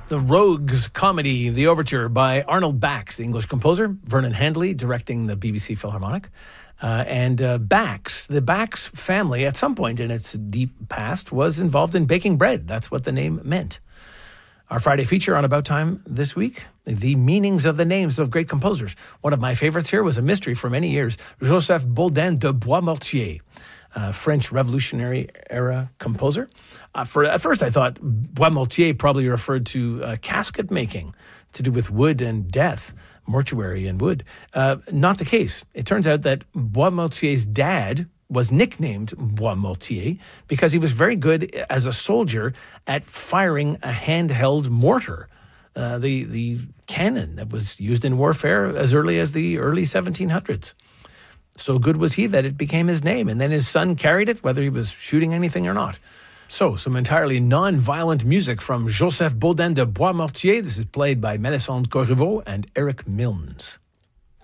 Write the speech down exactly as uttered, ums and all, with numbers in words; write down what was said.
The Rogues comedy, The Overture by Arnold Bax, the English composer. Vernon Handley directing the B B C Philharmonic. Uh, and uh, Bax, the Bax family, at some point in its deep past, was involved in baking bread. That's what the name meant. Our Friday feature on About Time this week, the meanings of the names of great composers. One of my favorites here was a mystery for many years, Joseph Baudin de Boismortier, a French Revolutionary-era composer. Uh, for At first I thought Boismortier probably referred to uh, casket making, to do with wood and death, mortuary and wood. Uh, not the case. It turns out that Boismortier's dad was nicknamed Boismortier because he was very good as a soldier at firing a handheld mortar, uh, the, the cannon that was used in warfare as early as the early seventeen hundreds. So good was he that it became his name, and then his son carried it, whether he was shooting anything or not. So, some entirely non-violent music from Joseph Baudin de Boismortier. This is played by Melisande Corriveau and Eric Milnes.